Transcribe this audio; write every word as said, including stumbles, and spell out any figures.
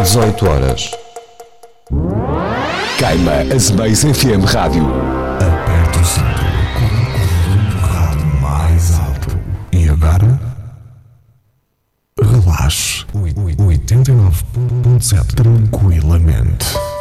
dezoito horas. Queima a Space F M Rádio. Aperta o cinto com o rádio mais alto. E agora? Relaxe. oitenta e nove ponto sete tranquilamente.